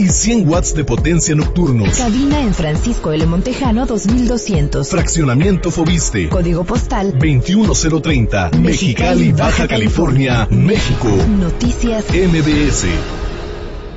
y 100 watts de potencia nocturnos. Cabina en Francisco L. Montejano 2200. Fraccionamiento Fobiste. Código postal 21030. Mexicali, Baja California, México. Noticias MBS.